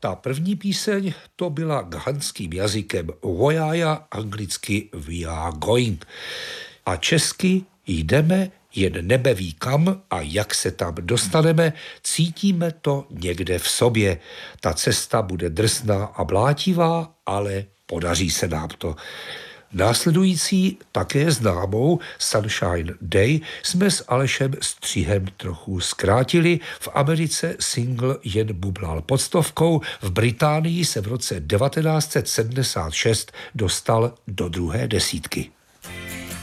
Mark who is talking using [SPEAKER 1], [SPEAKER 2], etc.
[SPEAKER 1] Ta první píseň to byla ghanským jazykem Vojaja, anglicky We are going. A česky jdeme, jen nebe ví kam a jak se tam dostaneme, cítíme to někde v sobě. Ta cesta bude drsná a blátivá, ale podaří se nám to. Následující, také známou Sunshine Day jsme s Alešem Střihem trochu zkrátili. V Americe single jen bublal pod stovkou, v Británii se v roce 1976 dostal do 2. desítky.